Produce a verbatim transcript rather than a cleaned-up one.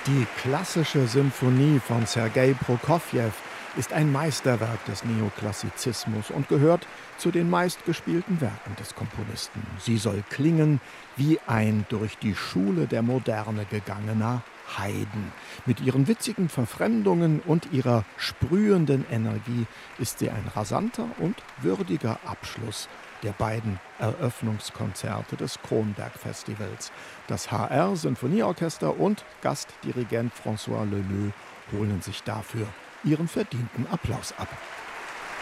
Die klassische Symphonie von Sergei Prokofjew ist ein Meisterwerk des Neoklassizismus und gehört zu den meistgespielten Werken des Komponisten. Sie soll klingen wie ein durch die Schule der Moderne gegangener Haydn. Mit ihren witzigen Verfremdungen und ihrer sprühenden Energie ist sie ein rasanter und würdiger Abschluss der beiden Eröffnungskonzerte des Kronberg-Festivals. Das H R-Sinfonieorchester und Gastdirigent François Leleux holen sich dafür ihren verdienten Applaus ab.